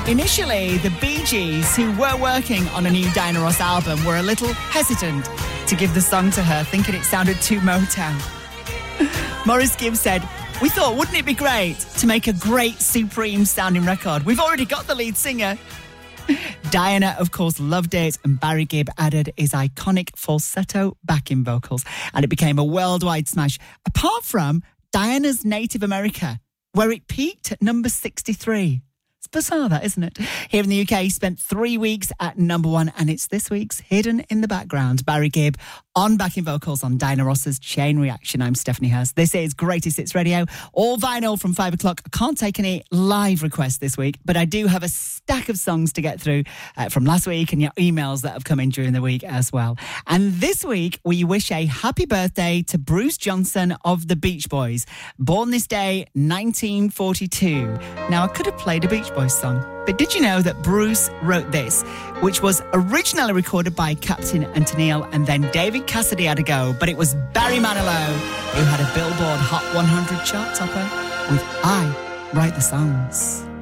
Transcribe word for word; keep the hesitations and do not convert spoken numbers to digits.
Initially, the Bee Gees, who were working on a new Diana Ross album, were a little hesitant to give the song to her, thinking it sounded too Motown. Maurice Gibbs said, "We thought, wouldn't it be great to make a great Supreme sounding record? We've already got the lead singer." Diana, of course, loved it, and Barry Gibb added his iconic falsetto backing vocals, and it became a worldwide smash, apart from Diana's native America, where it peaked at number sixty-three. It's bizarre, that, isn't it? Here in the U K, he spent three weeks at number one, and it's this week's Hidden in the Background. Barry Gibb on backing vocals on Diana Ross's Chain Reaction. I'm Stephanie Hurst. This is Greatest Hits Radio, all vinyl from five o'clock. I can't take any live requests this week, but I do have a stack of songs to get through uh, from last week and your emails that have come in during the week as well. And this week, we wish a happy birthday to Bruce Johnson of the Beach Boys, born this day, nineteen forty-two. Now, I could have played a Beach Boys song, but did you know that Bruce wrote this, which was originally recorded by Captain and Tennille, and then David Cassidy had a go, but it was Barry Manilow who had a Billboard Hot one hundred chart topper with I Write the Songs.